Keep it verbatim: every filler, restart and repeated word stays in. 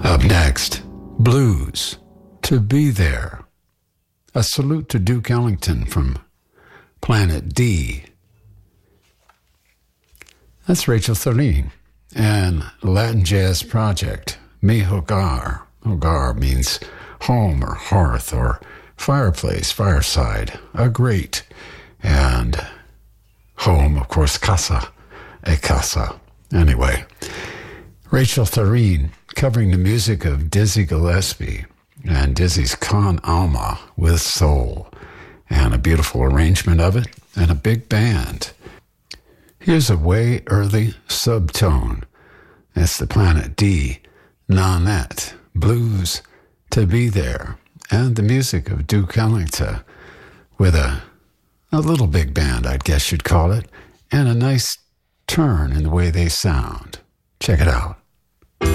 Up next, Blues, To Be There. A salute to Duke Ellington from Planet D. That's Rachel Thorin and Latin Jazz Project, Mi Hogar. Hogar means home or hearth or fireplace, fireside, a grate. And home, of course, casa, a casa. Anyway, Rachel Thorin covering the music of Dizzy Gillespie and Dizzy's Con Alma with soul, and a beautiful arrangement of it, and a big band. Here's a way early subtone. It's the Planet D, Nanette, Blues, To Be There, and the music of Duke Ellington with a, a little big band, I guess you'd call it, and a nice turn in the way they sound. Check it out.